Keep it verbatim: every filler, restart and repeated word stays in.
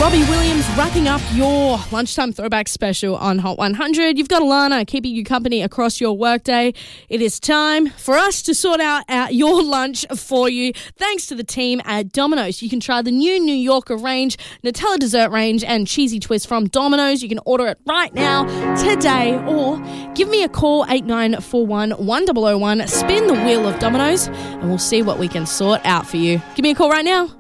Robbie Williams wrapping up your lunchtime throwback special on Hot one hundred. You've got Alana keeping you company across your workday. It is time for us to sort out uh, your lunch for you. Thanks to the team at Domino's. You can try the new New Yorker range, Nutella dessert range, and cheesy twist from Domino's. You can order it right now, today, or give me a call, eight nine four one, one zero zero one. Spin the wheel of Domino's, and we'll see what we can sort out for you. Give me a call right now.